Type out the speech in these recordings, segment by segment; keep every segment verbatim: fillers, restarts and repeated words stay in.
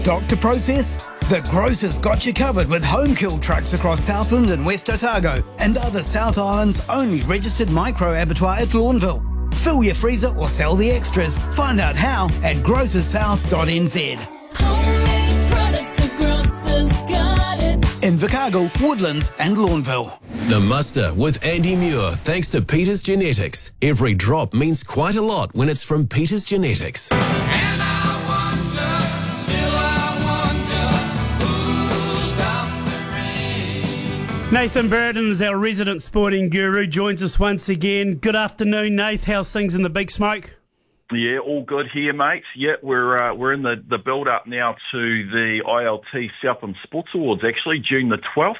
Doctor process? The Grocers got you covered with home kill trucks across Southland and West Otago and other South Island's only registered micro abattoir at Lawnville. Fill your freezer or sell the extras. Find out how at grocers south dot n z. Homemade products, the Grocers got it. Invercargill, Woodlands and Lawnville. The Muster with Andy Muir, thanks to Peters Genetics. Every drop means quite a lot when it's from Peters Genetics. And I wonder, still I wonder, who stopped the rain. Nathan Burden is our resident sporting guru, joins us once again. Good afternoon, Nath. How's things in the big smoke? Yeah, all good here, mate. Yeah, we're uh, we're in the, the build-up now to the I L T Southland Sports Awards, actually, June the twelfth.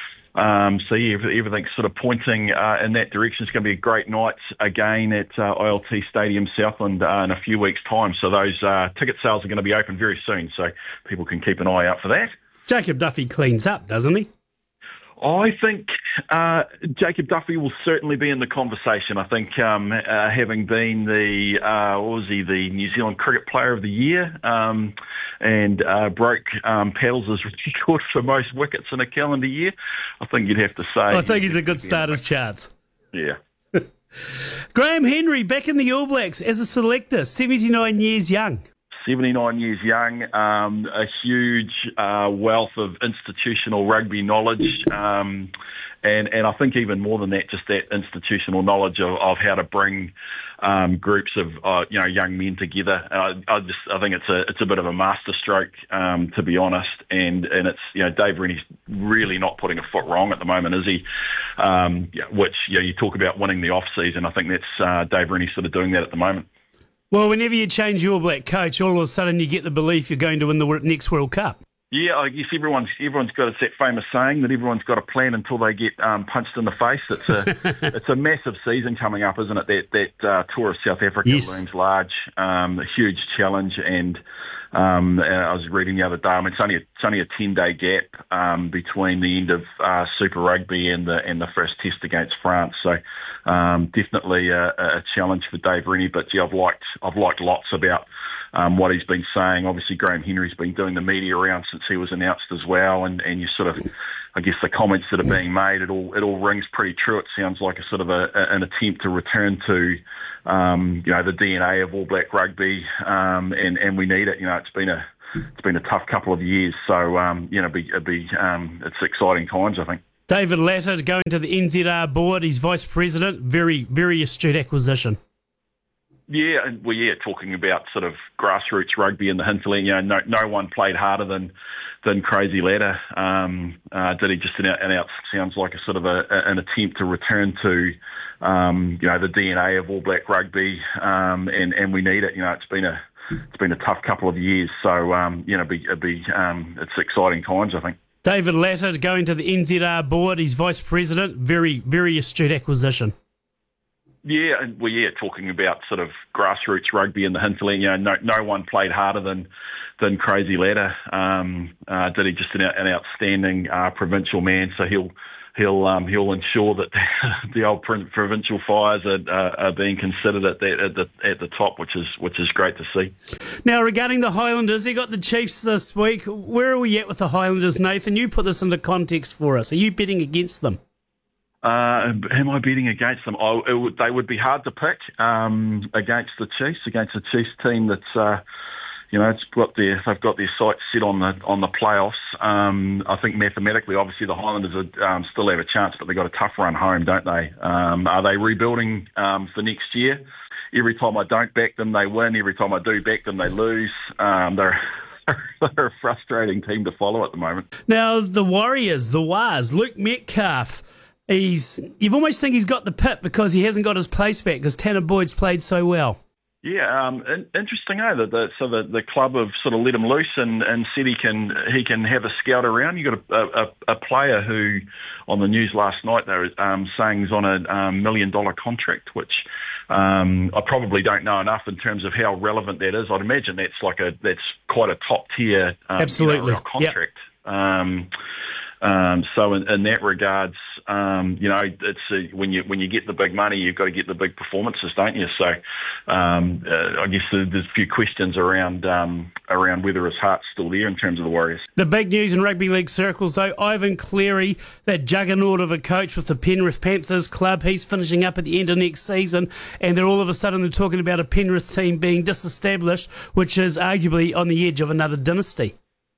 Um, so, yeah, everything's sort of pointing uh, in that direction. It's going to be a great night again at uh, I L T Stadium Southland uh, in a few weeks' time. So those uh, ticket sales are going to be open very soon, so people can keep an eye out for that. Jacob Duffy cleans up, doesn't he? I think uh, Jacob Duffy will certainly be in the conversation. I think um, uh, having been the, uh, what was he, the New Zealand Cricket Player of the Year um, and uh, broke um, Paddles' record for most wickets in a calendar year, I think you'd have to say... I think he's a good starter's chance. Yeah. Graham Henry back in the All Blacks as a selector, seventy-nine years young. seventy-nine years young, um, a huge uh, wealth of institutional rugby knowledge, um, and, and I think even more than that, just that institutional knowledge of, of how to bring um, groups of uh, you know young men together. Uh, I just I think it's a it's a bit of a masterstroke, um, to be honest, and and it's you know Dave Rennie's really not putting a foot wrong at the moment, is he? Um, yeah, which you know, you talk about winning the off season, I think that's uh, Dave Rennie sort of doing that at the moment. Well, whenever you change your black coach, all of a sudden you get the belief you're going to win the next World Cup. Yeah, I guess everyone's everyone's got it's that famous saying that everyone's got a plan until they get um, punched in the face. It's a it's a massive season coming up, isn't it? That that uh, tour of South Africa Yes. looms large, um, a huge challenge, and um, I was reading the other day. I mean, it's only a, it's only a ten day gap um, between the end of uh, Super Rugby and the and the first test against France. So um, definitely a, a challenge for Dave Rennie. But yeah, I've liked I've liked lots about. Um, what he's been saying. Obviously, Graham Henry's been doing the media round since he was announced as well, and, and you sort of, I guess, the comments that are being made, it all it all rings pretty true. It sounds like a sort of a, a, an attempt to return to, um, you know, the D N A of All Black rugby, um, and and we need it. You know, it's been a it's been a tough couple of years, so um, you know, be, be um, it's exciting times, I think. David Latter going to the N Z R board. He's vice president. Very very astute acquisition. Yeah, and well, yeah, talking about sort of grassroots rugby in the hinterland, you know, no, no one played harder than than Crazy Ladder. Um, uh, did he just announce, announce sounds like a sort of a, a, an attempt to return to, um, you know, the D N A of All Black rugby, um, and and we need it. You know, it's been a it's been a tough couple of years, so um, you know, be, be um, it's exciting times, I think. David Latter going to the N Z R board. He's vice president. Very very astute acquisition. Yeah, and well, yeah, talking about sort of grassroots rugby in the hinterland, you know, no, no one played harder than than Crazy Ladder. Um, uh, did he just an, an outstanding uh, provincial man? So he'll he'll um, he'll ensure that the old provincial fires are, uh, are being considered at the, at the at the top, which is which is great to see. Now, regarding the Highlanders, they got the Chiefs this week. Where are we at with the Highlanders, Nathan? You put this into context for us. Are you betting against them? Uh, am I betting against them? Oh, it would, they would be hard to pick um, against the Chiefs, against the Chiefs team that's, uh, you know, it's got their, they've got their sights set on the on the playoffs. Um, I think mathematically, obviously, the Highlanders are, um, still have a chance, but they've got a tough run home, don't they? Um, are they rebuilding um, for next year? Every time I don't back them, they win. Every time I do back them, they lose. Um, they're they're a frustrating team to follow at the moment. Now, the Warriors, the Wars, Luke Metcalf. He's, you've almost think he's got the pit because he hasn't got his place back because Tanner Boyd's played so well. Yeah, um, in, interesting, eh? That the, so the, the club have sort of let him loose and, and said he can he can have a scout around. You got a, a, a player who, on the news last night, they were um, saying is on a um, million dollar contract, which um, I probably don't know enough in terms of how relevant that is. I'd imagine that's like a that's quite a top tier um, absolutely you know, contract. Yep. Um, Um, so in, in that regards, Um, you know, it's uh, when you when you get the big money, you've got to get the big performances, don't you? So um, uh, I guess there's a few questions around um, around whether his heart's still there in terms of the Warriors. The big news in rugby league circles, though, Ivan Cleary, that juggernaut of a coach with the Penrith Panthers club, he's finishing up at the end of next season, and they're all of a sudden they're talking about a Penrith team being disestablished, which is arguably on the edge of another dynasty.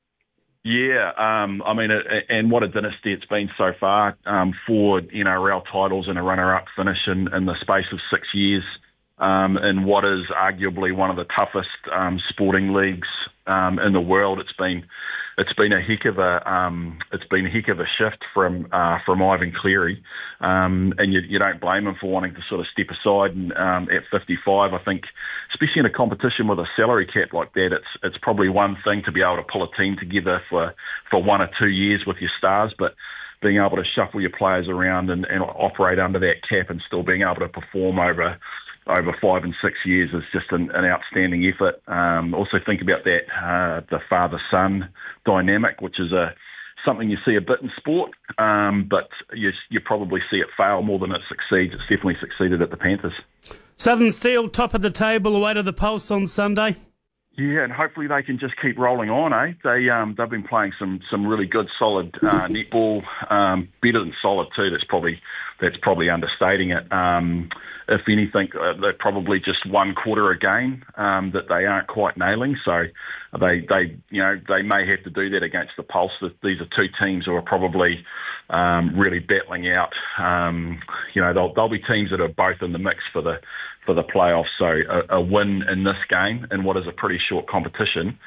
Yeah, um, I mean, it, and what a dynasty it's been so far. Um, four N R L titles and a runner-up finish in, in the space of six years um, in what is arguably one of the toughest um, sporting leagues um, in the world. It's been it's been a heck of a um, it's been a heck of a shift from uh, from Ivan Cleary, um, and you, you don't blame him for wanting to sort of step aside. And um, at fifty-five, I think, especially in a competition with a salary cap like that, it's it's probably one thing to be able to pull a team together for, for one or two years with your stars, but being able to shuffle your players around and, and operate under that cap and still being able to perform over over five and six years is just an, an outstanding effort. Um, also think about that, uh, the father-son dynamic, which is a something you see a bit in sport, um, but you, you probably see it fail more than it succeeds. It's definitely succeeded at the Panthers. Southern Steel, top of the table, away to the Pulse on Sunday. Yeah, and hopefully they can just keep rolling on, eh? They, um, they've been playing some, some really good, solid uh, netball, um, better than solid too. That's probably that's probably understating it. Um, if anything, uh, they're probably just one quarter a game um, that they aren't quite nailing. So they, they, you know, they may have to do that against the Pulse. These are two teams who are probably um, really battling out. Um, you know, they'll, they'll be teams that are both in the mix for the for the playoffs. So a, a win in this game, in what is a pretty short competition,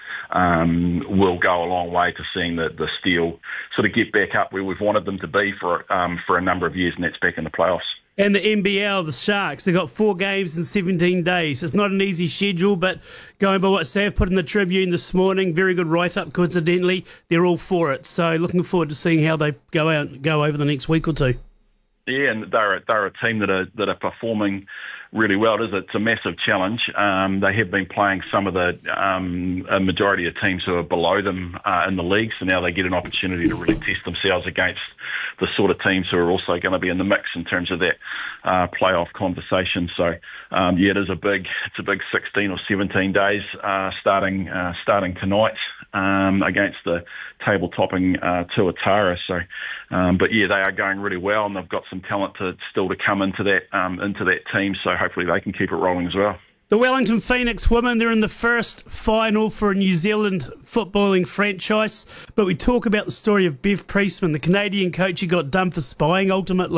um, will go a long way to seeing the, the Steel sort of get back up where we've wanted them to be for um, for a number of years, and that's back in the playoffs. And the N B L, the Sharks, they've got four games in seventeen days. It's not an easy schedule, but going by what Sav put in the Tribune this morning, very good write-up, coincidentally, they're all for it. So looking forward to seeing how they go out, go over the next week or two. Yeah, and they're a, they're a team that are that are performing really well. It is, it's a massive challenge. Um, they have been playing some of the um, a majority of teams who are below them uh, in the league, so now they get an opportunity to really test themselves against the sort of teams who are also going to be in the mix in terms of that uh, playoff conversation. So um, yeah, it is a big it's a big sixteen or seventeen days uh, starting uh, starting tonight um, against the table topping uh, Tuatara. So, um, but yeah, they are going really well, and they've got some talent to still to come into that um, into that team. So hopefully they can keep it rolling as well. The Wellington Phoenix women, they're in the first final for a New Zealand footballing franchise. But we talk about the story of Bev Priestman, the Canadian coach who got done for spying ultimately.